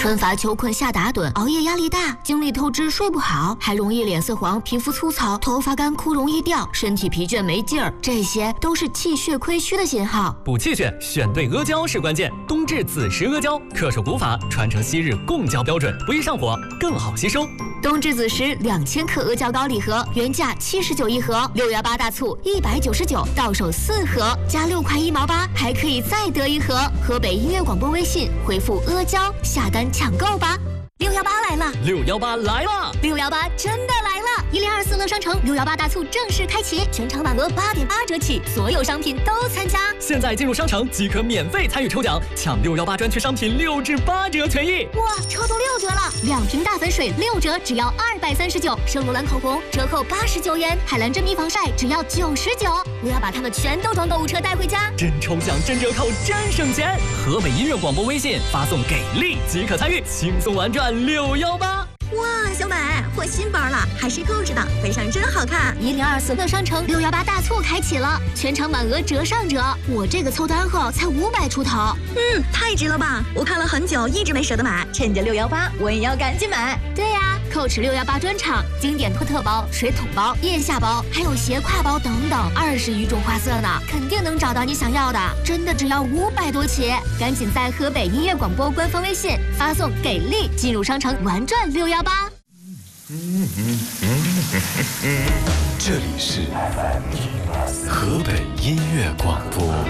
春乏秋困夏打盹，熬夜压力大，精力透支睡不好，还容易脸色黄、皮肤粗糙、头发干枯容易掉，身体疲倦没劲儿，这些都是气血亏虚的信号。 补气血，选对阿胶是关键。冬至子时阿胶，恪守古法，传承昔日贡胶标准，不易上火，更好吸收。 冬至子时2000克阿胶膏礼盒，原价79一盒，618大促199，到手4盒，加6块1毛8，还可以再得一盒。河北音乐广播微信回复阿胶下单抢购吧。618来了 ，618来了 ，618真的来了！1024乐商城618大促正式开启，全场满额8.8折起，所有商品都参加。 现在进入商城即可免费参与抽奖，抢618专区商品6至8折权益。 哇，抽到6折了！2瓶大粉水6折，只要239；圣罗兰口红折扣89元，海蓝真皮防晒只要99。我要把它们全都装购物车带回家。 真抽奖，真折扣，真省钱！河北音乐广播微信发送给力即可参与，轻松玩转618。 哇，小美换新包了，还是购置的，非常真好看。 1024乐商城618大促开启了，全场满额折上折。我这个凑单后才500出头， 太值了吧！我看了很久，一直没舍得买，趁着618，我也要赶紧买。 对呀，Coach 618专场，经典托特包、水桶包、腋下包，还有斜挎包等等，20余种花色呢，肯定能找到你想要的。真的只要500多起，赶紧在河北音乐广播官方微信发送给力，进入商城玩转618。 这里是河北音乐广播。